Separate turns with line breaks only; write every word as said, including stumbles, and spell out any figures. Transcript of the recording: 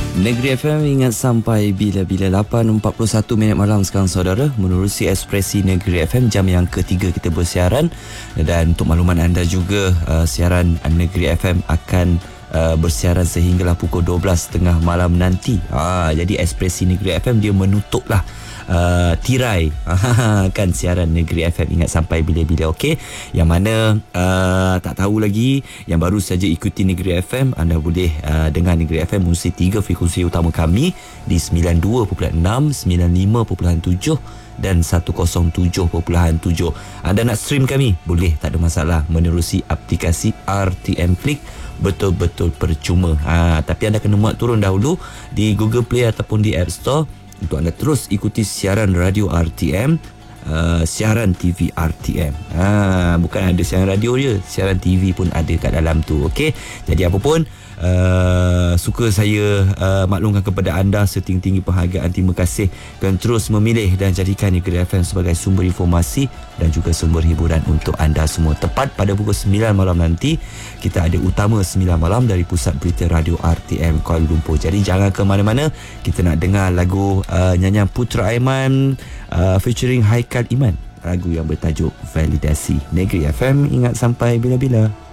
Negeri F M ingat sampai bila-bila. Lapan empat puluh satu minit malam sekarang saudara, menerusi Ekspresi Negeri F M, jam yang ketiga kita bersiaran. Dan untuk makluman anda juga, uh, siaran Negeri F M akan uh, bersiaran sehinggalah pukul dua belas tiga puluh malam nanti. Ah, jadi Ekspresi Negeri F M dia menutuplah Uh, tirai kan siaran Negeri F M ingat sampai bila-bila. Okey, yang mana uh, tak tahu lagi, yang baru saja ikuti Negeri F M, anda boleh uh, dengar Negeri F M melalui tiga frekuensi utama kami di sembilan puluh dua perpuluhan enam, sembilan puluh lima perpuluhan tujuh dan seratus tujuh perpuluhan tujuh. Anda nak stream kami, boleh, tak ada masalah, menerusi aplikasi R T M Click, betul-betul percuma. Ha, tapi anda kena muat turun dahulu di Google Play ataupun di App Store untuk anda terus ikuti siaran radio R T M, uh, siaran T V R T M. Ha, bukan ada siaran radio je, siaran T V pun ada kat dalam tu. Okey, jadi apa pun, uh, suka saya uh, maklumkan kepada anda setinggi-tinggi penghargaan. Terima kasih kerana terus memilih dan jadikan Negeri F M sebagai sumber informasi dan juga sumber hiburan untuk anda semua. Tepat pada pukul sembilan malam nanti, kita ada Utama sembilan malam dari Pusat Berita Radio R T M Kuala Lumpur. Jadi jangan ke mana-mana, kita nak dengar lagu uh, nyanyian Putra Aiman uh, featuring Haikal Iman, lagu yang bertajuk Validasi. Negeri F M ingat sampai bila-bila.